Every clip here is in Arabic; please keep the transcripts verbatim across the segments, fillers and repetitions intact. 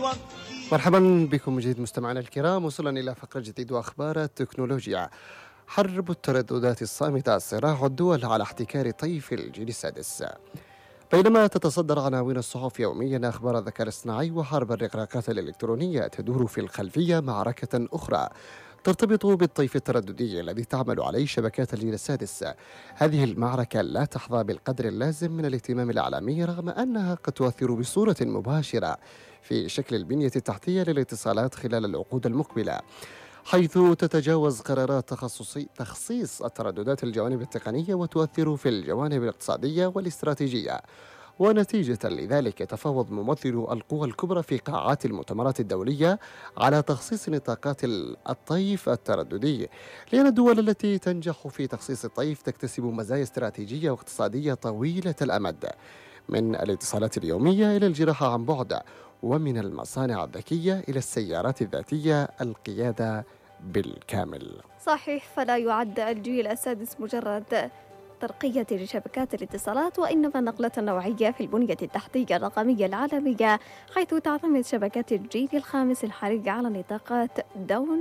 مرحبا بكم من جديد مستمعينا الكرام. وصلنا إلى فقرة جديد وأخبار التكنولوجيا. حرب الترددات الصامتة، صراع الدول على احتكار طيف الجيل السادس. بينما تتصدر عناوين الصحف يوميا أخبار الذكاء الاصطناعي وحرب الرقراقات الإلكترونية، تدور في الخلفية معركة أخرى ترتبط بالطيف الترددي الذي تعمل عليه شبكات الجيل السادس. هذه المعركة لا تحظى بالقدر اللازم من الاهتمام الإعلامي، رغم أنها قد تؤثر بصورة مباشرة في شكل البنية التحتية للاتصالات خلال العقود المقبلة، حيث تتجاوز قرارات تخصصي تخصيص الترددات الجوانب التقنية وتؤثر في الجوانب الاقتصادية والاستراتيجية. ونتيجة لذلك يتفاوض ممثلو القوى الكبرى في قاعات المؤتمرات الدولية على تخصيص نطاقات الطيف الترددي، لأن الدول التي تنجح في تخصيص الطيف تكتسب مزايا استراتيجية واقتصادية طويلة الأمد، من الاتصالات اليومية إلى الجراحة عن بعد، ومن المصانع الذكية إلى السيارات الذاتية القيادة بالكامل. صحيح، فلا يعد الجيل السادس مجرد ترقية لشبكات الاتصالات، وإنما نقلة نوعية في البنية التحتية الرقمية العالمية، حيث تعتمد شبكات الجيل الخامس الحالية على نطاقات داون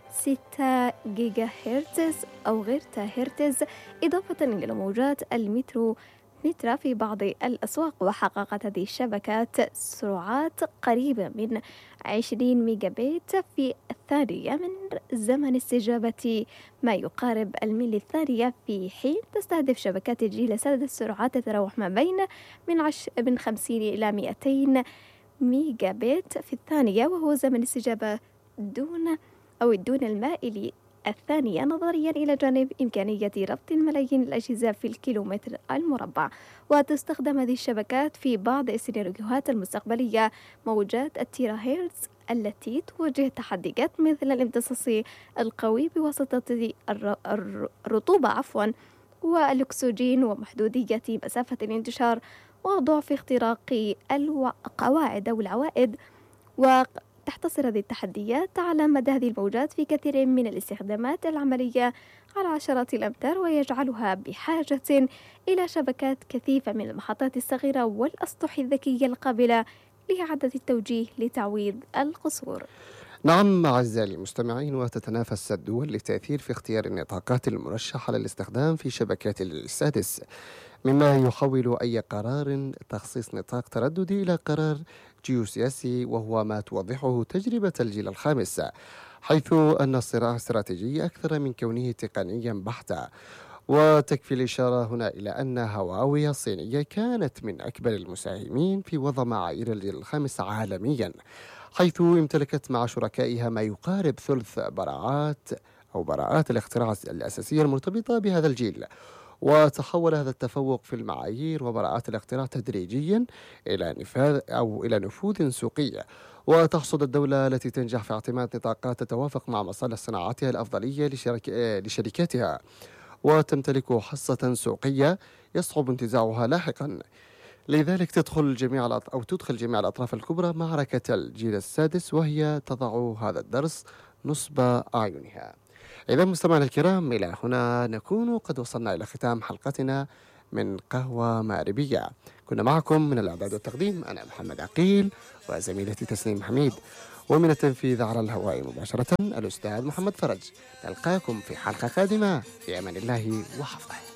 ستة جيجا هرتز أو غير هرتز، إضافة إلى موجات المترو مترا في بعض الأسواق. وحققت هذه الشبكات سرعات قريبة من عشرين ميجا بيت في الثانية من زمن استجابة ما يقارب الملي الثانية، في حين تستهدف شبكات الجيل السادس سرعات تتراوح ما بين من, عش من خمسين إلى مئتين ميجا بيت في الثانية، وهو زمن استجابة دون أو الدون المائل الثانية، نظريا إلى جانب إمكانية ربط ملايين الأجهزة في الكيلومتر المربع. وتستخدم هذه الشبكات في بعض السيناريوهات المستقبلية موجات التيرا هيرتز التي تواجه تحديات مثل الامتصاص القوي بواسطة الرطوبة عفوا والأكسجين، ومحدودية مسافة الانتشار، وضعف اختراق القواعد أو العوائد. و تحتصر هذه التحديات على مدى هذه الموجات في كثير من الاستخدامات العملية على عشرات الأمتار، ويجعلها بحاجة إلى شبكات كثيفة من المحطات الصغيرة والأسطح الذكية القابلة لإعادة التوجيه لتعويض القصور. نعم أعزائي المستمعين، وتتنافس الدول للتأثير في اختيار النطاقات المرشحة للاستخدام في شبكات السادس، مما يحول أي قرار تخصيص نطاق ترددي إلى قرار جيوسياسي، وهو ما توضحه تجربة الجيل الخامس، حيث أن الصراع استراتيجي أكثر من كونه تقنيا بحتا. وتكفي الإشارة هنا إلى أن هواوي الصينية كانت من أكبر المساهمين في وضع معايير الجيل الخامس عالميا، حيث امتلكت مع شركائها ما يقارب ثلث براءات أو براءات الاختراع الأساسية المرتبطة بهذا الجيل. وتحول هذا التفوق في المعايير وبراءات الاختراع تدريجيا إلى نفاذ أو إلى نفوذ سوقي، وتحصد الدولة التي تنجح في اعتماد نطاقات تتوافق مع مصالح صناعتها الأفضلية لشرك... لشركاتها، وتمتلك حصة سوقية يصعب انتزاعها لاحقا. لذلك تدخل جميع الأط... أو تدخل جميع الأطراف الكبرى معركة الجيل السادس، وهي تضع هذا الدرس نصب أعينها. إذا مستمعينا الكرام، إلى هنا نكون قد وصلنا إلى ختام حلقتنا من قهوة مغربية. كنا معكم من الإعداد والتقديم أنا محمد عقيل وزميلتي تسنيم حميد، ومن التنفيذ على الهواء مباشرة الأستاذ محمد فرج. نلقاكم في حلقة قادمة في أمان الله وحفظه.